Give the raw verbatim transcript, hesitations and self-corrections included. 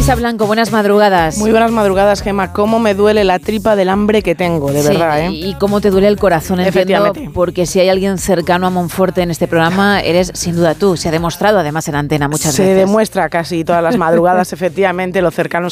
Isa Blanco, buenas madrugadas. Muy buenas madrugadas, Gemma. Cómo me duele la tripa del hambre que tengo, de sí, verdad, ¿eh? Y cómo te duele el corazón, entiendo, porque si hay alguien cercano a Monforte en este programa, eres sin duda tú. Se ha demostrado además en antena muchas Se veces. Se demuestra casi todas las madrugadas, efectivamente, lo cercanos